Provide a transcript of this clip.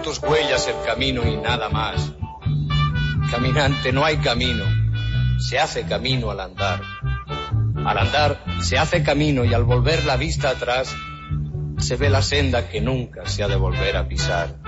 tus huellas el camino y nada más. Caminante, no hay camino, se hace camino al andar. Al andar se hace camino y al volver la vista atrás se ve la senda que nunca se ha de volver a pisar.